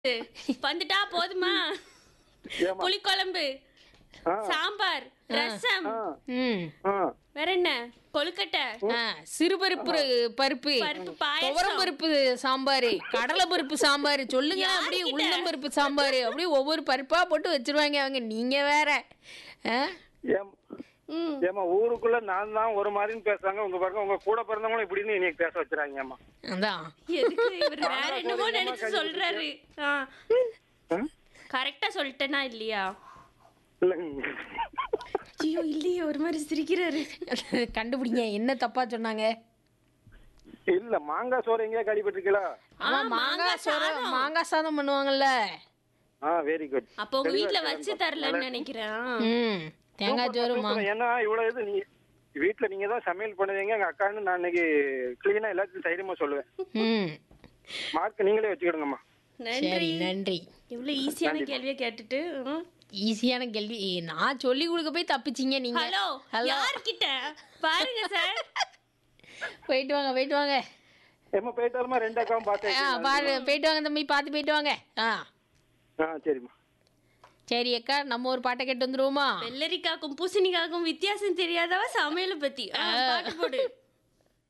வந்துட்டா போதுமா? ஏமா புளிக்குழம்பு, ஆ சாம்பார், ரசம், ஆ ம் ஆ வேற என்ன? கொழுக்கட்டை, சிறுபருப்பு பருப்பு பருப்பு துவரம் பாயாசம். பருப்பு சாம்பார் கடலை பருப்பு சாம்பார் சொல்லுங்க அப்படியே யார்கிட்ட? உளுந்தம் பருப்பு சாம்பார் அப்படியே ஒவ்வொரு பருப்பா போட்டு வச்சிருவாங்க அவங்க. நீங்க வேற ஆ? ஏம் ம். ஏமா ஊருக்குள்ள நான் தான் ஒரு மாதிரின்னு பேசுறாங்க, உங்க பாருங்க உங்க கூட பிறந்தவங்களும் இப்படின்னு இன்னைக்கு பேச வச்சுறாங்க. ஏமா அதான் எதுக்கு இவர் வேற மாங்காய் என்னமோ சோறு நினைச்சு என்னமா சொல்றாரு. கரெக்டா சொல்லிட்டேனா இல்லையா? இல்லைங்க. ஐயோ இல்லையே, ஒரு மாதிரி சிரிக்கிறாரு. கண்டுபிடிங்க என்ன தப்பா சொன்னாங்க. இல்ல மாங்காய் சோறு எங்கேயா கேள்விப்பட்டிருக்கீங்களா? ஆமா மாங்காய் சோறு மாங்காய் சாதம் பண்ணுவாங்கல்ல. Very good. அப்போ உங்க வீட்ல வச்சு தரலன்னு நினைக்கிறேன். ம் தேங்காய் சோறு ஏன்னா இவ்வளவு இது நீ வீட்டுல நீங்க தான் சமையல் பண்ணுவீங்க, எங்க அக்கான்னு நான் இன்னைக்கு கிளீனா எல்லாத்தையும் தைரியமா சொல்லுவேன். ம் மார்க் நீங்களே வச்சுக்கிடுங்கம்மா. நன்றி. சரி நன்றி. இவ்வளவு ஈஸியான கேள்வியை கேட்டுட்டு. ஈஸியான கேள்வி நான் சொல்லி கொடுக்க போய் தப்பிச்சிங்க நீங்க. ஹலோ யார்கிட்ட பாருங்க சார். போயிட்டு வாங்க போயிட்டு வாங்க. ஏமா போயிட்டு வரமா? ரெண்டு அக்காவும் பாரு பார்த்தேன். போயிட்டு வாங்க தம்பி பார்த்து போயிட்டு வாங்க. சரிம்மா. சரி அக்கா நம்ம ஒரு பாட்டை கேட்டு வந்துருவோமா? வெள்ளரிக்காக்கும் பூசணிக்காக்கும் வித்தியாசம் தெரியாதவ சமையலை பத்தி பாட்டு போடு.